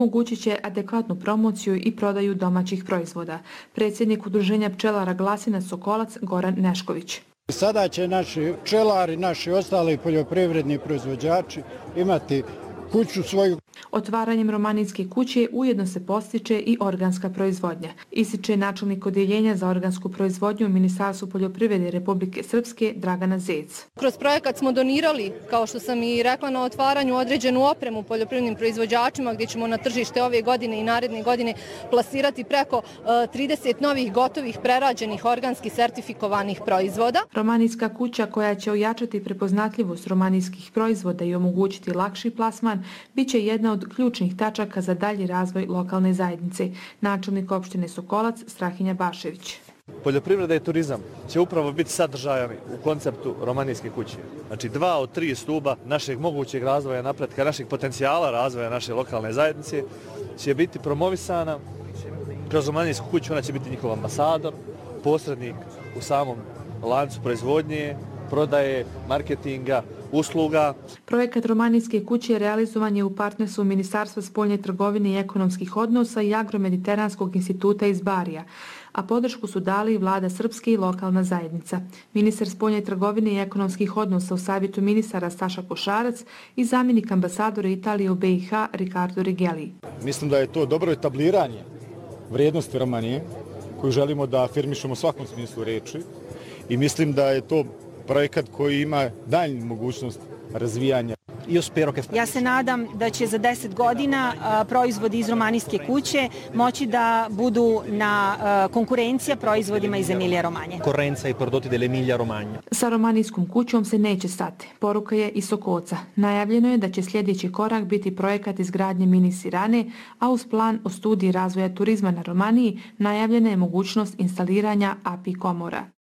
Omogućit će adekvatnu promociju i prodaju domaćih proizvoda. Predsjednik Udruženja pčelara Glasina Sokolac Goran Nešković. Sada će naši pčelari, naši ostali poljoprivredni proizvođači imati kuću svoju. Otvaranjem romanijske kuće ujedno se postiče i organska proizvodnja. Ističe načelnik odjeljenja za organsku proizvodnju u Ministarstvu poljoprivrede Republike Srpske Dragana Zec. Kroz projekat smo donirali, kao što sam i rekla na otvaranju, određenu opremu poljoprivrednim proizvođačima gdje ćemo na tržište ove godine i naredne godine plasirati preko 30 novih gotovih prerađenih organski sertifikovanih proizvoda. Romanijska kuća koja će ojačati prepoznatljivost romanijskih proizvoda i omogućiti lakši plasman bit će jedna od ključnih tačaka za dalji razvoj lokalne zajednice. Načelnik opštine Sokolac Strahinja Bašević. Poljoprivreda i turizam će upravo biti sadržajani u konceptu romanijske kuće. Znači 2 od 3 stuba našeg mogućeg razvoja, napretka, našeg potencijala razvoja naše lokalne zajednice će biti promovisana kroz romanijsku kuću. Ona će biti njihov ambasador, posrednik u samom lancu proizvodnje, prodaje, marketinga, usluga. Projekat romanijske kuće realizovan je u partnerstvu Ministarstva spoljne trgovine i ekonomskih odnosa i Agromediteranskog instituta iz Barija, a podršku su dali i vlada Srpske i lokalna zajednica. Ministar spoljne trgovine i ekonomskih odnosa u savjetu ministara Staša Košarac i zamjenik ambasadora Italije u BiH Ricardo Rigeli. Mislim da je to dobro etabliranje vrijednosti Romanije koju želimo da afirmišemo u svakom smislu reči i mislim da je to projekat koji ima daljnju mogućnost razvijanja. Ja se nadam da će za 10 godina proizvodi iz romanijske kuće moći da budu na konkurencija proizvodima iz Emilija Romanje. Sa romanijskom kućom se neće stati. Poruka je i Sokoca. Najavljeno je da će sljedeći korak biti projekat izgradnje mini sirane, a uz plan o studiji razvoja turizma na Romaniji najavljena je mogućnost instaliranja API komora.